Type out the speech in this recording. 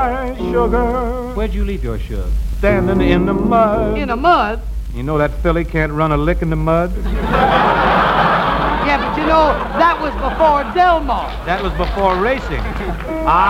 Sugar. Where'd you leave your sugar? Standing in the mud. In the mud? You know that filly can't run a lick in the mud? Yeah, but you know, that was before Del Mar. That was before racing.